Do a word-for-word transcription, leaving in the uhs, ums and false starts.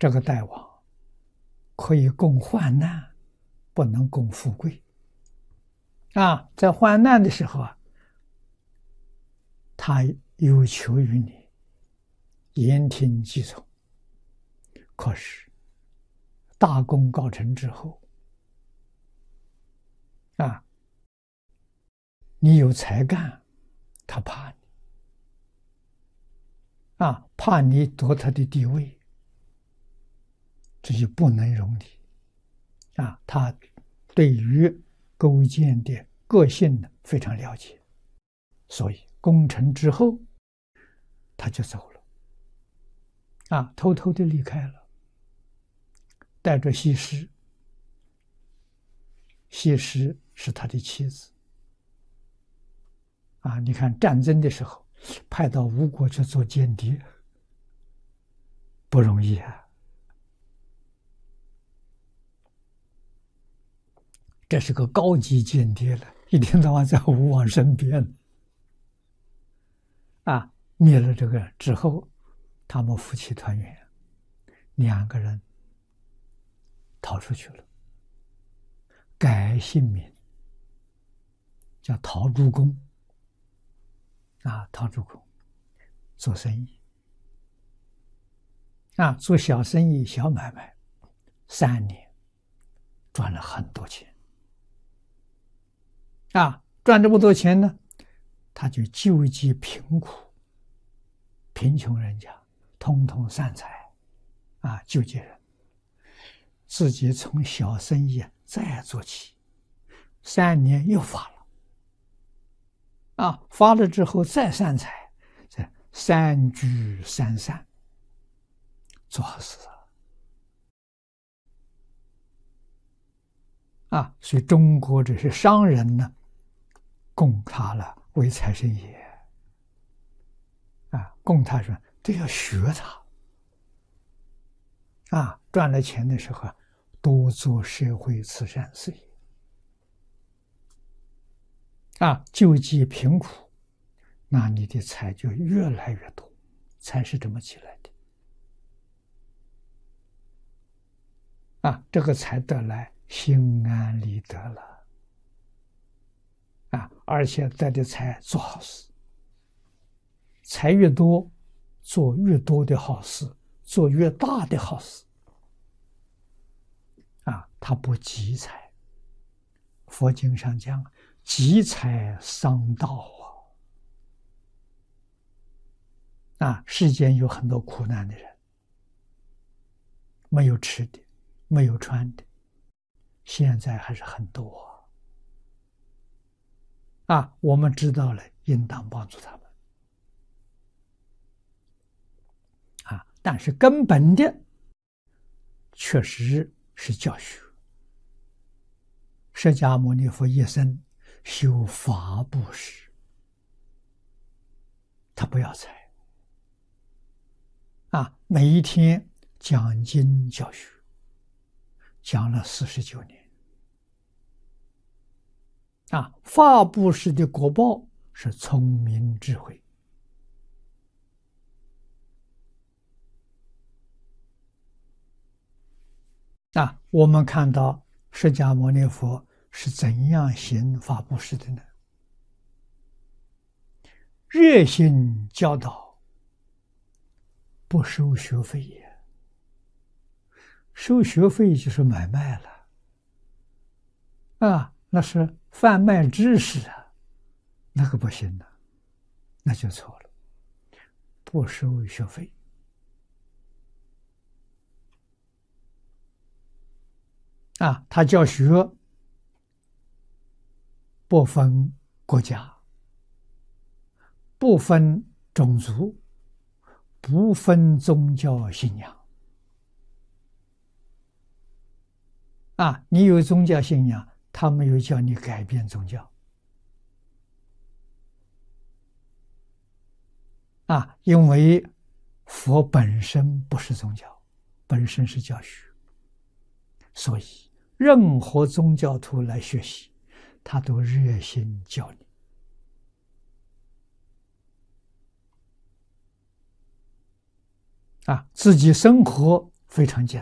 这个大王可以供患难，不能供富贵。啊，在患难的时候啊，他有求于你，言听计从。可是大功告成之后，啊，你有才干，他怕你，啊，怕你夺他的地位，这就不能容你。啊，他对于勾践的个性呢非常了解，所以攻城之后，他就走了，啊，偷偷的离开了，带着西施，西施是他的妻子。啊，你看战争的时候，派到吴国去做间谍，不容易啊。这是个高级间谍了，一天到晚在吴王身边。啊，灭了这个之后，他们夫妻团圆，两个人逃出去了，改姓名，叫陶朱公。啊，陶朱公做生意，啊，做小生意、小买卖，三年赚了很多钱。啊，赚这么多钱呢，他就救济贫苦、贫穷人家，通通散财，啊，救济人。自己从小生意再做起，三年又发了，啊，发了之后再散财，这三聚三散，做好事啊！啊，所以中国这些商人呢，供他了为财神爷，啊，供他说都要学他，啊，赚了钱的时候多做社会慈善事业，啊，救济贫苦，那你的财就越来越多，才是这么起来的。啊，这个才得来心安理得了。啊，而且得的财做好事，财越多，做越多的好事，做越大的好事。啊，他不积财。佛经上讲，积财伤道啊！啊，世间有很多苦难的人，没有吃的，没有穿的，现在还是很多啊！啊，我们知道了，应当帮助他们。啊，但是根本的确实是教学。释迦牟尼佛一生修法布施，他不要财啊，每一天讲经教学，讲了四十九年。啊，法布施的果报是聪明智慧。啊，我们看到释迦牟尼佛是怎样行法布施的呢？热心教导，不收学费也。收学费就是买卖了，啊，那是贩卖知识啊，那个不行的，那就错了。不收学费。啊，他教学不分国家，不分种族，不分宗教信仰。啊，你有宗教信仰，他没有叫你改变宗教。啊，因为佛本身不是宗教，本身是教学，所以任何宗教徒来学习，他都热心教你。啊，自己生活非常简